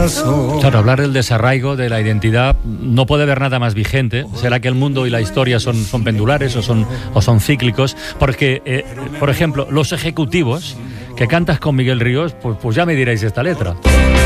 corazón. Claro, hablar del desarraigo de la identidad no puede haber nada más vigente. ¿Será que el mundo y la historia son pendulares o son cíclicos? Porque, por ejemplo, Los Ejecutivos, que cantas con Miguel Ríos, pues ya me diréis esta letra.